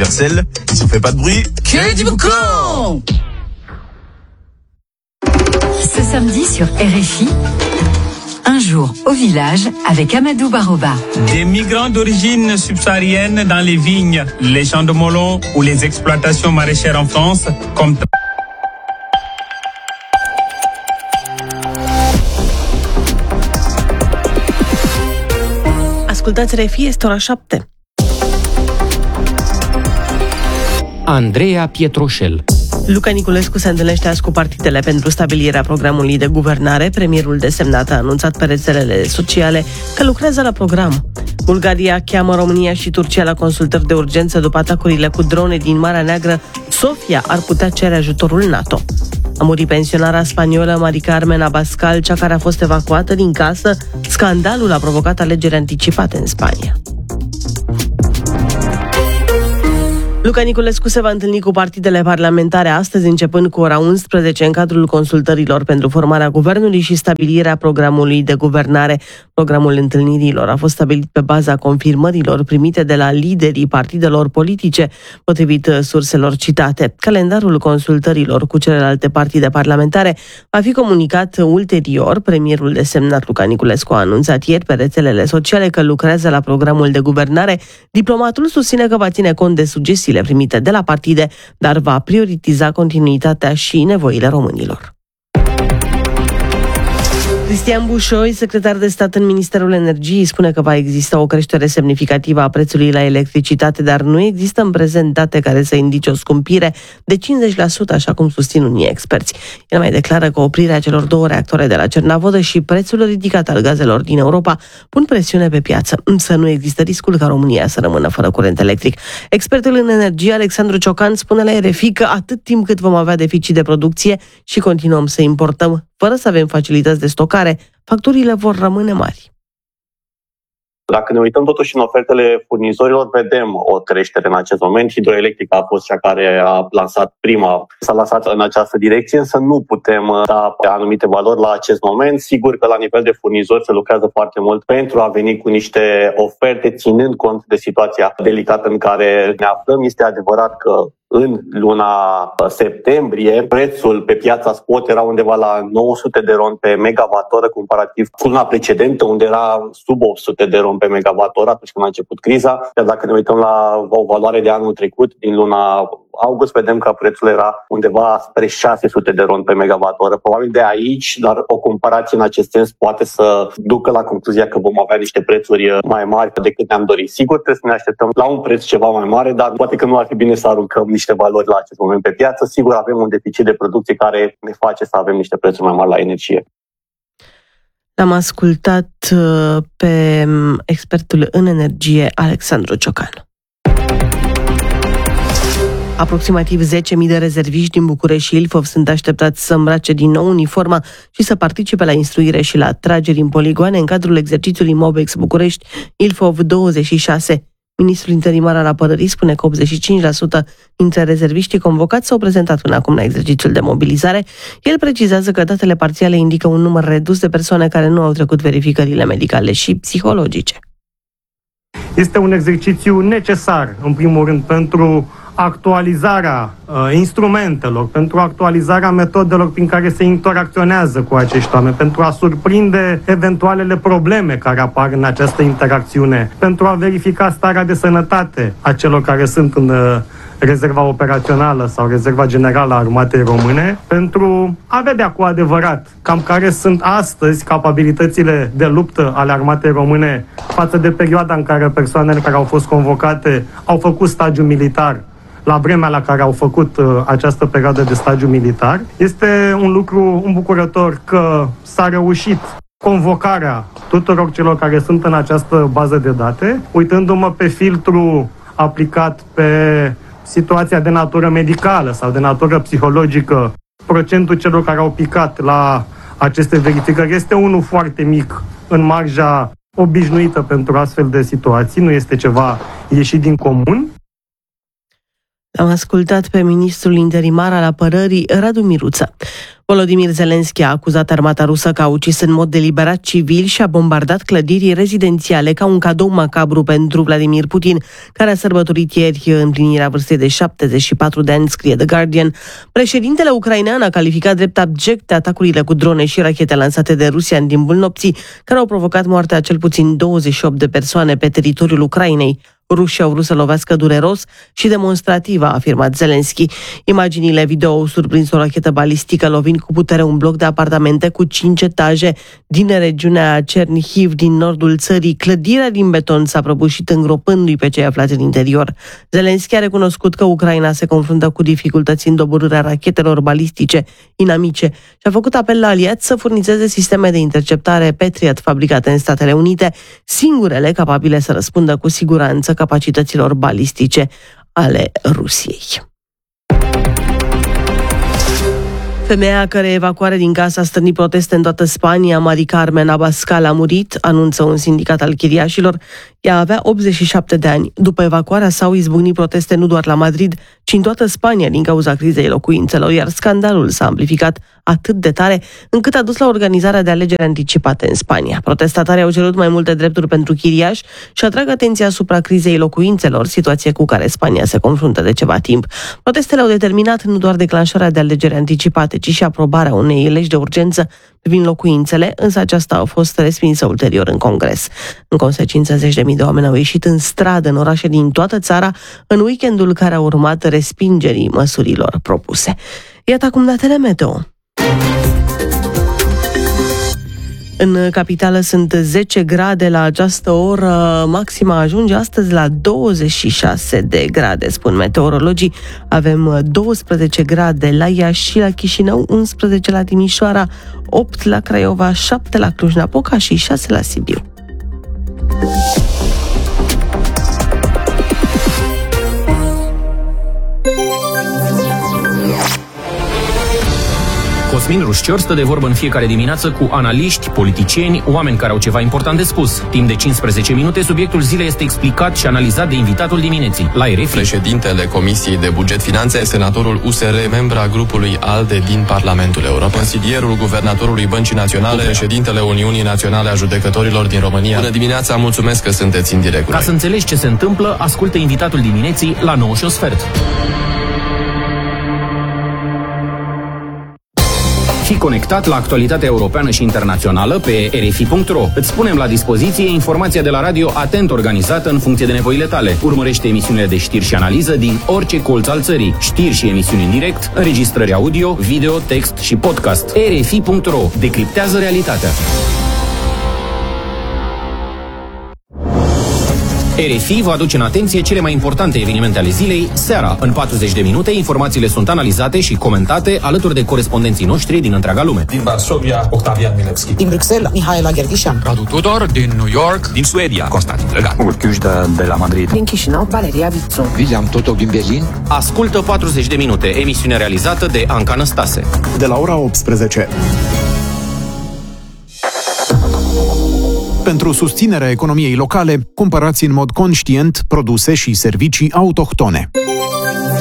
universel. Si on fait pas de bruit, que du boucan! Ce samedi sur RFI, un jour au village avec Amadou Baroba. Des migrants d'origine subsaharienne dans les vignes, les champs de melon ou les exploitations maraîchères en France, comme... Ascultați RFI, este ora 7. Andreea Pietroșel. Luca Niculescu se întâlnește azi cu partidele pentru stabilirea programului de guvernare. Premierul desemnat a anunțat pe rețelele sociale că lucrează la program. Bulgaria cheamă România și Turcia la consultări de urgență după atacurile cu drone din Marea Neagră. Sofia ar putea cere ajutorul NATO. A murit pensionara spaniolă Mari Carmen Abascal, cea care a fost evacuată din casă. Scandalul a provocat alegeri anticipate în Spania. Luca Niculescu se va întâlni cu partidele parlamentare astăzi, începând cu ora 11, în cadrul consultărilor pentru formarea guvernului și stabilirea programului de guvernare. Programul întâlnirilor a fost stabilit pe baza confirmărilor primite de la liderii partidelor politice, potrivit surselor citate. Calendarul consultărilor cu celelalte partide parlamentare va fi comunicat ulterior. Premierul desemnat Luca Niculescu a anunțat ieri pe rețelele sociale că lucrează la programul de guvernare. Diplomatul susține că va ține cont de sugestii primite de la partide, dar va prioritiza continuitatea și nevoile românilor. Cristian Bușoi, secretar de stat în Ministerul Energiei, spune că va exista o creștere semnificativă a prețului la electricitate, dar nu există în prezent date care să indice o scumpire de 50%, așa cum susțin unii experți. El mai declară că oprirea celor 2 reactoare de la Cernavodă și prețul ridicat al gazelor din Europa pun presiune pe piață, însă nu există riscul ca România să rămână fără curent electric. Expertul în energie, Alexandru Ciocan, spune la RFI că atât timp cât vom avea deficit de producție și continuăm să importăm fără să avem facilități de stocare, facturile vor rămâne mari. Dacă ne uităm totuși în ofertele furnizorilor, vedem o creștere în acest moment. Hidroelectrica a fost cea care a lansat s-a lansat în această direcție, însă nu putem da pe anumite valori la acest moment. Sigur că la nivel de furnizori se lucrează foarte mult pentru a veni cu niște oferte, ținând cont de situația delicată în care ne aflăm. Este adevărat că în luna septembrie, prețul pe piața spot era undeva la 900 de RON pe megawattoră, comparativ cu luna precedentă, unde era sub 800 de RON pe megawattoră atunci când a început criza. Iar dacă ne uităm la o valoare de anul trecut, din luna august, vedem că prețul era undeva spre 600 de RON pe megawattoră. Probabil de aici, dar o comparație în acest sens poate să ducă la concluzia că vom avea niște prețuri mai mari decât ne-am dorit. Sigur, trebuie să ne așteptăm la un preț ceva mai mare, dar poate că nu ar fi bine să aruncăm niște valori la acest moment pe piață. Sigur, avem un deficit de producție care ne face să avem niște prețuri mai mari la energie. L-am ascultat pe expertul în energie, Alexandru Ciocan. Aproximativ 10.000 de rezerviști din București și Ilfov sunt așteptați să îmbrace din nou uniforma și să participe la instruire și la trageri în poligoane în cadrul exercițiului Mobex București Ilfov 26. Ministrul interimar al apărării spune că 85% dintre rezerviștii convocați s-au prezentat până acum la exercițiul de mobilizare. El precizează că datele parțiale indică un număr redus de persoane care nu au trecut verificările medicale și psihologice. Este un exercițiu necesar, în primul rând, pentru actualizarea instrumentelor, pentru actualizarea metodelor prin care se interacționează cu acești oameni, pentru a surprinde eventualele probleme care apar în această interacțiune, pentru a verifica starea de sănătate a celor care sunt în rezerva operațională sau rezerva generală a armatei române, pentru a vedea cu adevărat cam care sunt astăzi capabilitățile de luptă ale armatei române față de perioada în care persoanele care au fost convocate au făcut stagiu militar la vremea la care au făcut această perioadă de stagiu militar. Este un lucru îmbucurător că s-a reușit convocarea tuturor celor care sunt în această bază de date, uitându-mă pe filtru aplicat pe situația de natură medicală sau de natură psihologică. Procentul celor care au picat la aceste verificări este unul foarte mic în marja obișnuită pentru astfel de situații, nu este ceva ieșit din comun. Am ascultat pe ministrul interimar al apărării, Radu Miruță. Volodymyr Zelensky a acuzat armata rusă că a ucis în mod deliberat civili și a bombardat clădiri rezidențiale ca un cadou macabru pentru Vladimir Putin, care a sărbătorit ieri împlinirea vârstei de 74 de ani, scrie The Guardian. Președintele ucrainean a calificat drept abjecte atacurile cu drone și rachete lansate de Rusia în timpul nopții, care au provocat moartea cel puțin 28 de persoane pe teritoriul Ucrainei. Rușii au vrut să lovească dureros și demonstrativ, a afirmat Zelensky. Imaginile video au surprins o rachetă balistică lovind cu putere un bloc de apartamente cu 5 etaje din regiunea Chernihiv din nordul țării. Clădirea din beton s-a prăbușit îngropându-i pe cei aflați în interior. Zelensky a recunoscut că Ucraina se confruntă cu dificultăți în doborârea rachetelor balistice inamice și a făcut apel la aliați să furnizeze sisteme de interceptare Patriot fabricate în Statele Unite, singurele capabile să răspundă cu siguranță capacităților balistice ale Rusiei. Femeia a cărei evacuare din casă a stârnit proteste în toată Spania, Mari Carmen Abascal, a murit, anunță un sindicat al chiriașilor. Ea avea 87 de ani. După evacuarea s-au izbucnit proteste nu doar la Madrid, ci în toată Spania din cauza crizei locuințelor, iar scandalul s-a amplificat atât de tare încât a dus la organizarea de alegeri anticipate în Spania. Protestatarii au cerut mai multe drepturi pentru chiriași și atrag atenția asupra crizei locuințelor, situație cu care Spania se confruntă de ceva timp. Protestele au determinat nu doar declanșarea de alegeri anticipate, ci și aprobarea unei legi de urgență privind locuințele, însă aceasta a fost respinsă ulterior în Congres. În consecință, 10.000 de oameni au ieșit în stradă în orașe din toată țara în weekendul care a urmat respingerii măsurilor propuse. Iată acum datele meteo. În capitală sunt 10 grade la această oră, maxima ajunge astăzi la 26 de grade, spun meteorologii. Avem 12 grade la Iași și la Chișinău, 11 la Timișoara, 8 la Craiova, 7 la Cluj-Napoca și 6 la Sibiu. Cosmin Rușcior stă de vorbă în fiecare dimineață cu analiști, politicieni, oameni care au ceva important de spus. Timp de 15 minute, subiectul zilei este explicat și analizat de invitatul dimineții, la RFI. Președintele Comisiei de Buget Finanțe, senatorul USR, membra grupului ALDE din Parlamentul European, consilierul guvernatorului Băncii Naționale, președintele Uniunii Naționale a Judecătorilor din România. Bună dimineața, mulțumesc că sunteți în direct. Ca să înțelegi ce se întâmplă, ascultă invitatul dimineții la 9:15. Fii conectat la actualitatea europeană și internațională pe RFI.ro. Îți punem la dispoziție informația de la radio atent organizată în funcție de nevoile tale. Urmărește emisiunile de știri și analiză din orice colț al țării. Știri și emisiuni în direct, înregistrări audio, video, text și podcast. RFI.ro. Decriptează realitatea. RFI vă aduce în atenție cele mai importante evenimente ale zilei, seara. În 40 de minute, informațiile sunt analizate și comentate alături de corespondenții noștri din întreaga lume. Din Varsovia, Octavian Milevski. Din Bruxelles, Mihaela Gherghișan. Radu Tudor, din New York. Din Suedia, Constantin Drăgan. Urchiușda de la Madrid. Din Chișinău, Valeria Vițu. William Totov din Berlin. Ascultă 40 de minute, emisiune realizată de Anca Năstase. De la ora 18. Pentru susținerea economiei locale, cumpărați în mod conștient produse și servicii autohtone.